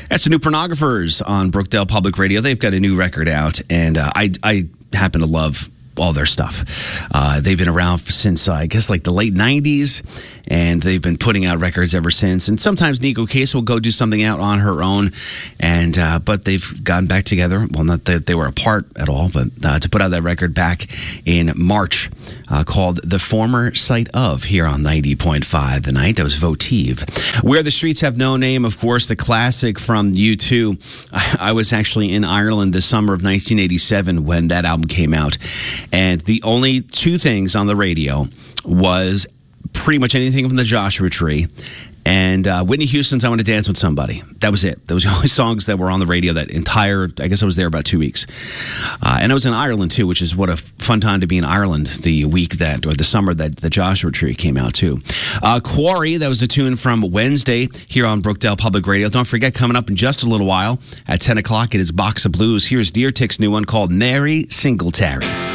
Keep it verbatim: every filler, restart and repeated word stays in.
That's the New Pornographers on Brookdale Public Radio. They've got a new record out, and uh, I, I happen to love all their stuff. Uh, they've been around since, uh, I guess, like the late nineties, and they've been putting out records ever since. And sometimes Nico Case will go do something out on her own, and uh, but they've gotten back together. Well, not that they were apart at all, but uh, to put out that record back in March uh, called The Former Sight Of here on ninety point five The Night. That was Votive. Where the Streets Have No Name, of course, the classic from U two. I, I was actually in Ireland the summer of nineteen eighty-seven when that album came out. And the only two things on the radio was pretty much anything from the Joshua Tree and uh, Whitney Houston's I Want to Dance With Somebody. That was it. Those were the only songs that were on the radio that entire, I guess I was there about two weeks. Uh, and I was in Ireland, too, which is what a fun time to be in Ireland the week that, or the summer that the Joshua Tree came out, too. Uh, Quarry, that was a tune from Wednesday here on Brookdale Public Radio. Don't forget, coming up in just a little while at ten o'clock, it is Box of Blues. Here's Deer Tick's new one called Mary Singletary.